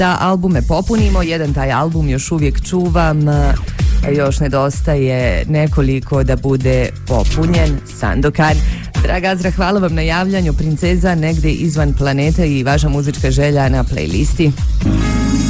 da albume popunimo. Jedan taj album još uvijek čuvam, još nedostaje nekoliko da bude popunjen. Sandokan. Draga Azra, hvala vam na javljanju. Princeza negdje izvan planete i vaša muzička želja na playlisti.